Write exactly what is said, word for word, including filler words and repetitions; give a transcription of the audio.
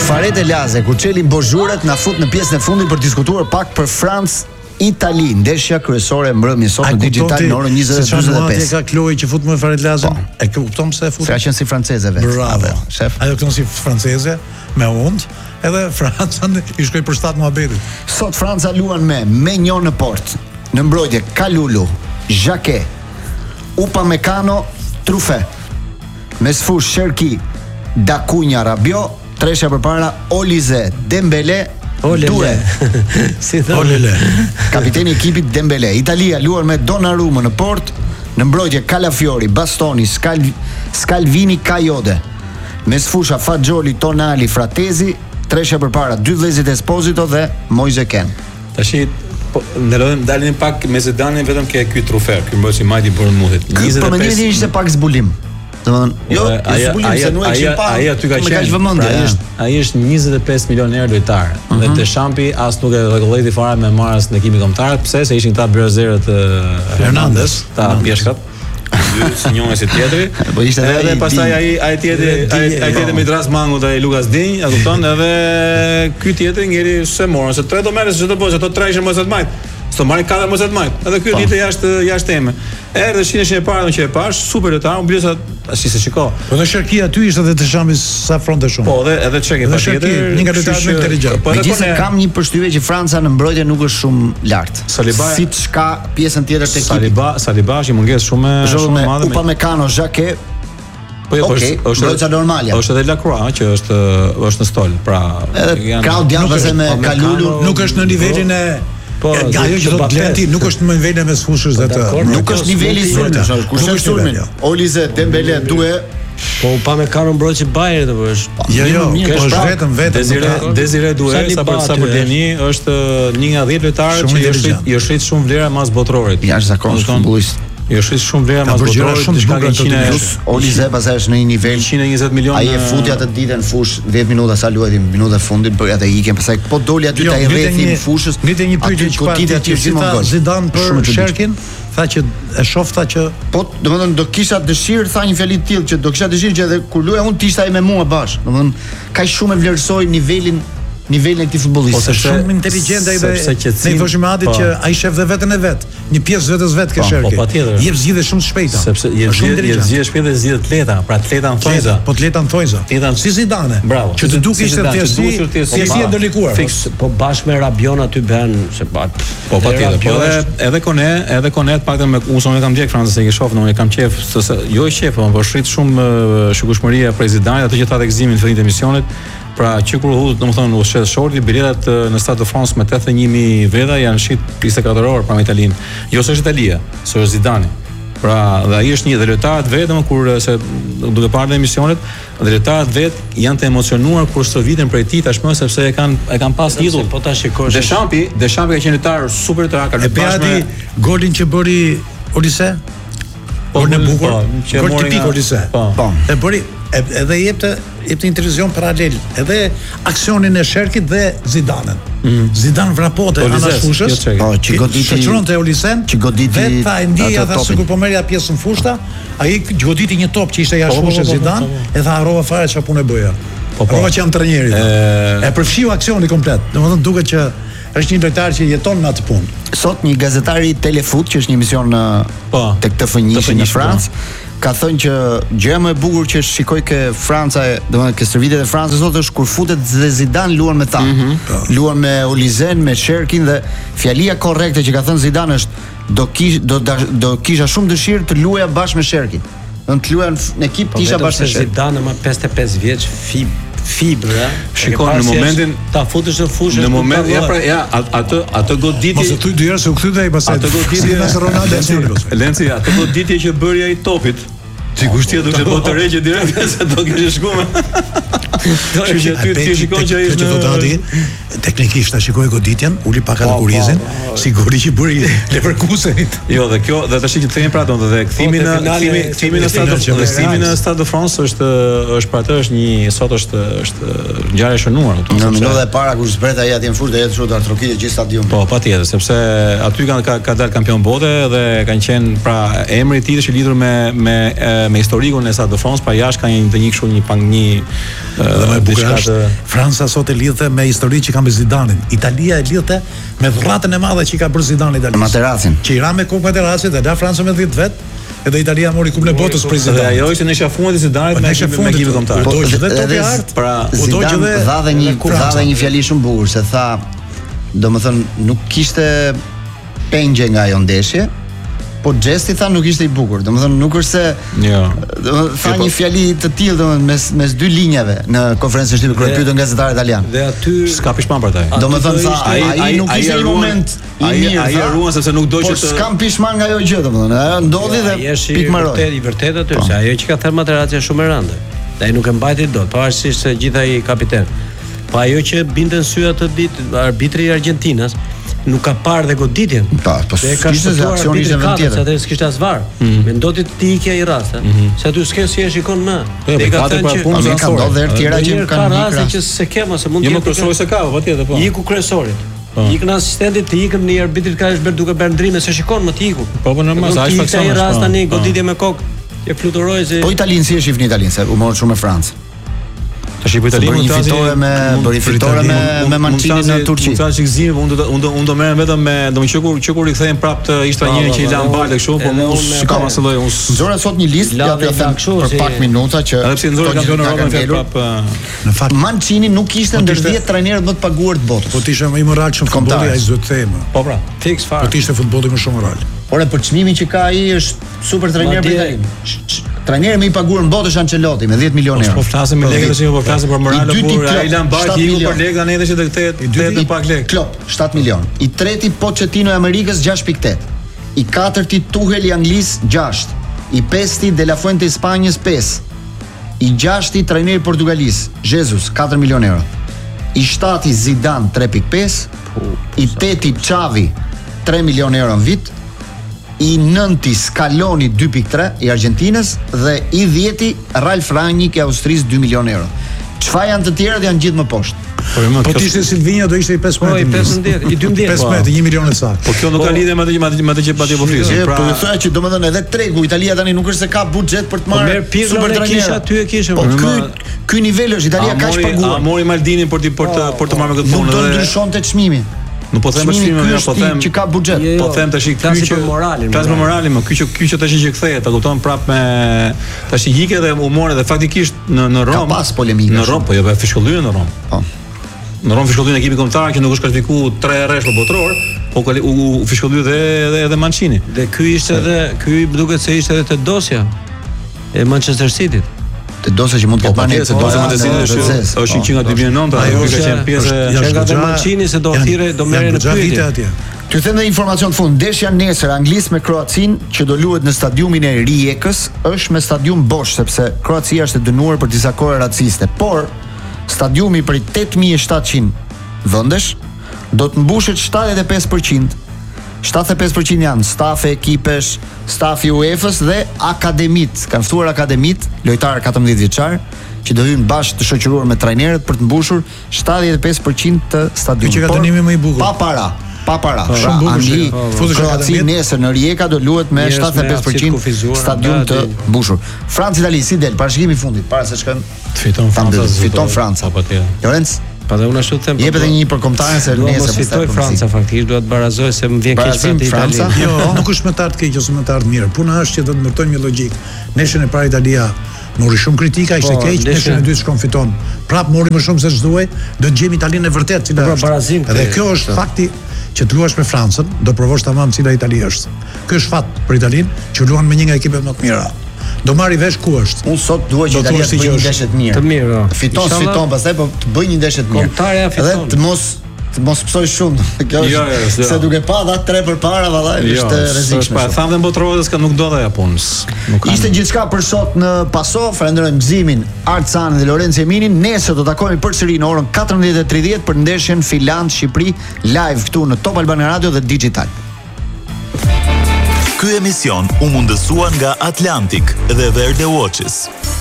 Farete Laze kur çelin bozhuret na fut në pjesën e fundit për diskutuar pak për Francë Itali, ndeshja kryesore mbrëmje sot në digital në orën njëzet e njëzet e pesë. Ka Kloi që fut më Farete Laze. E kupton pse fut? Ka qenë si franceze vetë. Bravo, shef. Ajo këton si franceze me und, edhe Franca i shkoi për shtat muhabetit. Sot Franca luan me Maignan në port. Në mbrojtje Kalulu, Jacquet, Upamecano, Truffet. Mes fush Cherki, Dacuña, Rabiot, treshja përpara Olise, Dembele, Due. Si thon? Olele. Kapiteni i ekipit Dembele. Italia luar me Donnarumma në port, në mbrojtje Calafiori, Bastoni, Scal Scalvini, Kajode. Mes fusha Fagioli, Tonali, Fratesi, treshja përpara dy vëllezërit Esposito dhe Moise Kean. Tashi po ndalojmë dalin pak me Zidanin vetëm ke ky Truffet, ky mbrojtës i majt i Bournemouthit. njëzet e pesë. Po më njëri ishte pak zbulim. Domethënë, jo, zbulim se nuk e qen pa. Ai aty ka qenë. Ai është ai është njëzet e pesë milionë euro lojtar. Dhe Deschampi as nuk e rregulloi fare me marrës në ekipin kombëtar, pse se ishin këta brezerët Fernandes, ta pjeshkat. Dy si njëri si tjetri. Po ishte edhe pastaj ai ai tjetri ai ai tjetri Midras Mangut ai Lukas Dinj, a kupton? Edhe ky tjetri ngeli se morën, se tre do merres çdo bosh, ato tre ishin mos të majt. Sto marrin katër mos të majt. Edhe ky ditë jashtë jashtë teme. Erdhë shinëshin e parë që e pash, super lojtar, u mbysa si se shiko. Po dhe Cherki aty ishte edhe Deschampi sa fronte shumë. Po dhe edhe Cherki patjetër, një nga lojtarët më inteligjent. Po megjithëse kam një përshtypje që Franca në mbrojtje nuk është shumë lart. Saliba siç ka pjesën tjetër të ekipit. Saliba, Saliba është një mungesë shumë shumë e madhe. Upamecano, Jacquet. Po jo, është është normale. Është edhe Lacroix që është është në stol. Pra janë Claudian vazhdim me Kalulu, nuk është në nivelin e Po, ajo që thotë Glenti nuk është në nivelin mes fushës dhe të. Nuk është niveli i sulmit, kush është sulmi? Olise, Dembele, Due. Po Upamecano mbrojtës i Bayernit apo është? Jo, jo, është vetëm vetëm. Desire Desire Due sa për sa për Deni është një nga dhjetë lojtarë që i shit i shit shumë vlera mas botrorit. Jashtëzakonisht futbollist. I shit shumë vlera mas botrorit, shumë diçka bukur njëqind plus Olise pastaj është në një nivel njëqind e njëzet milionë. Ai e futi atë ditën në fush dhjetë minuta sa luajti minutat e fundit bëri atë ikjen, pastaj po doli aty ta i rrethi në fushës. Ngritë një pyetje që goditja që si Zidane për Cherkin, tha që e shoh tha që po domethënë do kisha dëshirë, tha një fjali të tillë që do kisha dëshirë që edhe kur luaj unë të ishte ai me mua bash. Domethënë kaq shumë e vlerësoj nivelin nivelin e këtij futbollisti. Ose shumë inteligjent ai dhe ne i thoshim Adit që ai shef dhe veten e vet, një pjesë vetës vet ke Cherki. Jep zgjidhje shumë të shpejta. Sepse jep zgjidhje shpejtë dhe zgjidhje të lehta, pra të lehta në thonjza. Po të lehta në thonjza. Si Zidane. Bravo. Që të duket ishte thjesht si si e ndolikuar. Fiks, po bashkë me Rabion aty bën se pa. Po patjetër. Po edhe edhe Kone, edhe Kone të paktën me unë kam ndjek Francën se e shoh, unë kam qef, se jo e qef, po shrit shumë shikueshmëria e Prezidentit, ato që tha tek gëzimin në fillim të emisionit. Pra që kur u, domethënë, u shet shorti, biletat në Stade de France me tetëdhjetë e një mijë veta janë shit njëzet e katër orë pra me Italinë. Jo se është Italia, se është Zidane. Pra, dhe ai është një dhe lojtarët vetëm kur se duke parë në emisionet, dhe lojtarët vetë janë të emocionuar kur stërviten prej tij tashmë sepse e kanë e kanë pas titull. Po ta shikosh. Deschampi, Deschampi ka qenë lojtar super lojtar, ka luajtur bashkë me golin që bëri Olise. Po në bukur, gol tipik Olise. Po. E bëri edhe jepte jepte një televizion paralel, edhe aksionin e Cherkit dhe Zidanën. Mm. Zidane vrapote anash fushës. Po, që goditi shoqëronte Olisen, që goditi vetë ta ndjeja dha sikur po merrja pjesën fushta, ai goditi një top që ishte jashtë fushës Zidane, e tha harrova fare çfarë punë bëja. Po, harrova që jam trajneri. E përfshiu aksioni komplet. Domethënë duket që është një lojtar që jeton me atë punë. Sot një gazetar i Telefoot, që është një emision tek T F një në Francë, ka thënë që gjëja më e bukur që shikoj ke Franca, domethënë ke stërvitjet e Francës sot është kur futet dhe Zidane luan me ta. Mm -hmm. Luan me Olisen, me Cherkin dhe fjalia korrekte që ka thënë Zidane është do kish do do kisha shumë dëshirë të luaja bashkë me Cherkin. Do të luaja në ekip kisha bashkë me Cherkin. Zidane më pesëdhjetë e pesë vjeç, fib fibra. Shikoj në momentin ta futesh në fushë. Në moment ja pra ja atë atë goditje. Mos e thuj dy herë se u kthy ai pastaj. Atë goditje me Ronaldo Lenci, atë goditje që bëri ai topit. Ti kushtia do të botë rregje direkt se do kishe shkuar. Që që ty ti shikon që ai është në teknikisht ta shikoj goditjen, uli pak atë kurizin, siguri që bëri Leverkusenit. Jo, dhe kjo dhe tash që themi pra donë dhe kthimi në kthimi kthimi në Stade de kthimi në Stade de France është është për atë është një sot është është ngjarje e shënuar, në minutat e para kur zbret ai atje në fushë jetë shoqtar trokitje gjithë stadiumi. Po, patjetër, sepse aty kanë ka, ka dalë kampion bote dhe kanë qenë pra emri i tij është i lidhur me me me historikun e Stade de France, pa jashtë ka një një kështu një pang një Dhe më e bukur është Franca sot e lidhte me historinë që ka me Zidanin. Italia e lidhte me dhurratën e madhe që ka bërë Zidane Italisë. Materazin. Që i ra me Kupën e Materazit dhe la Franca me dhjetë vet, edhe Italia mori Kupën e Botës për Zidane. Dhe ajo ishte në shafundit e Zidanit me me ekipin kombëtar. Po do që dhe art, pra Zidane dha dhe një dha dhe një fjali shumë bukur se tha, domethënë nuk kishte pengje nga ajo ndeshje, po gesti tha nuk ishte i bukur. Domethënë nuk është se jo. Domethënë tha një fjali të tillë domethënë mes mes dy linjave në konferencën e shtipit kur e pyetën gazetarët italian. Dhe aty s'ka pishman për taj. Domethënë tha ai nuk ishte një moment i mirë. Ai ai ruan sepse nuk doqte të. Po s'kam pishman nga ajo gjë domethënë. Ajo ndodhi dhe pikmaroi. Është i vërtetë aty se ajo që ka thënë Materazzi është shumë e rëndë. Ai nuk e mbajti dot, pavarësisht se gjithë ai kapiten. Po ajo që binte në sy atë ditë arbitri i Argentinas nuk ka parë dhe goditjen. Pa, po kishte aksioni ishte vetë tjetër. Atë s'kishte as var. Mendoti të ikja i rast, se aty s'ke si e shikon më. Dhe ka thënë që punë ka ndodhur të tjera që kanë raste që se ke mos e mund të. Jo më kryesori se ka, patjetër po. Iku kryesorit. Ikën asistentit të ikën në arbitrit ka është bërë duke bërë ndrime se shikon më të iku. Po po normal, sa është faksion. Ai rast tani goditje me kokë. E fluturoi se Po Italinë si e shihni Italinë se u morën shumë me Francë. Tash po Italia bëri fitore me bëri fitore me me Mancini në Turqi. Mund të thashë gzim, unë do unë unë do merrem vetëm me domethënë kur që kur i kthehen prapë të ishtranieri që i lan balë kështu, po mos shikam as lloj us. Nxora sot një listë ja t'ja them për pak minuta që edhe pse nxora kampionin Europën prapë në fakt Mancini nuk ishte ndër dhjetë trajnerët më të paguar të botës. Po të ishte më i moral shumë futbolli ai s'do të them. Po pra, fix fare. Po të ishte futbolli më shumë moral. Ora për çmimin që ka ai është super trajner për Italinë. Trajneri më i paguar në botë është Ancelotti me dhjetë milionë euro. Po flasim me lekë tash, po flasim për moralin, por ai lan bajë iku për lekë tani edhe që të kthehet tetë pak lekë. Klopp shtatë milionë. I treti Pochettino i Amerikës gjashtë pikë tetë. I katërti Tuchel i Anglisë gjashtë. I pesti De La Fuente i Spanjës pesë. I gjashti trajneri i Portugalisë Jesus katër milionë euro. I shtati Zidane tre pikë pesë. I teti Xavi tre milionë euro në vit. I nënti Scaloni dy pikë tre i Argentinës dhe i dhjeti Ralf Rangnick i Austrisë dy milionë euro. Çfarë janë të tjerët janë gjithë më poshtë. Po, po të ishte Silvinho do ishte i pesëmbëdhjetë. Po i pesëmbëdhjetë, i dymbëdhjetë. pesëmbëdhjetë, një milion e saktë. Po kjo nuk ka lidhje me atë me atë me atë që pati po flisim. Pra, po thoya që domethënë edhe tregu Italia tani nuk është se ka buxhet për të marrë super trajner. Aty e kishte. Po ky ky nivel është Italia kaq paguar. A mori Maldinin për të për të për të marrë me këtë punë. Nuk do ndryshonte çmimi. Nuk po them çmimin, po them që ka buxhet. Po them tash ky që moralin. Flas për moralin, më ky që ky që tash që kthehet, ta kupton prapë me tash hike dhe u morë dhe faktikisht në në Rom. Ka pas polemikë. Në Rom, po jo, fishkollyën në Rom. Po. Në Rom fishkollyën ekipin kombëtar që nuk është kualifikuar tre rresh për botror, po u fishkolly dhe edhe edhe Mancini. Dhe ky ishte edhe ky duket se ishte edhe te dosja e Manchester City-t. Të dosja që mund të ketë marrë se dosja me City është është që nga dy mijë e nëntë, ajo ka qenë pjesë që nga te Mancini se do thirrë do merren në pyetje. Ty them një informacion të fundit. Ndeshja nesër Anglisë me Kroacinë që do luhet në stadiumin e Rijekës është me stadium bosh sepse Kroacia është e dënuar për disa kohë raciste. Por stadiumi për tetë mijë e shtatëqind vendesh do të mbushet shtatëdhjetë e pesë përqind. shtatëdhjetë e pesë përqind janë staf e ekipesh, stafi UEFA-s dhe akademit. Kanë ftuar akademit, lojtarë katërmbëdhjetë vjeçar, që do hyjnë bashkë të shoqëruar me trajnerët për të mbushur shtatëdhjetë e pesë përqind të stadiumit. Që ka dënimi më i bukur. Pa para. Pa para. Shumë bukur. Angli, Kroacia nesër në Rijeka do luhet me shtatëdhjetë e pesë përqind stadium të mbushur. Franca Itali si del parashikimi i fundit, para se shkon fiton Franca, fiton Franca. Lorenz, pa dhe unë ashtu them. Jep edhe një përkombëtare se nesër mos fitoj Franca faktikisht duhet barazoj se më vjen keq për Italinë. Jo, nuk është më tart keq ose më tart mirë. Puna është që do të ndërtojmë një logjik. Neshën e parë Italia mori shumë kritika, ishte keq, neshën e dytë shkon fiton. Prap mori më shumë se ç'duaj, do të gjejmë Italinë e vërtet cila është. Dhe kjo është fakti që të luash me Francën, do provosh tamam cila Itali është. Ky është fat për Italinë që luan me një nga ekipet më të mira. Do marri vesh ku është. Unë sot dua që Italia të bëjë një ndeshje të mirë. Të mirë. Fiton, fiton, pastaj po të bëjë një ndeshje të mirë. Kontarja fiton. Dhe të mos të mos psoj shumë. Kjo është. Jo, jo, se duke pa dha tre përpara vallai është rrezikshme. Po thamë botrorës që nuk do dhe japonës. Nuk kanë. Ishte gjithçka për sot në Paso. Falenderojmë Gzimin, Arcan dhe Lorenzo Eminin. Nesër do takohemi përsëri në orën katërmbëdhjetë e tridhjetë për ndeshjen Finland-Shqipëri live këtu në Top Albania Radio dhe Digital. Ky emision u mundësua nga Atlantic dhe Verde Watches.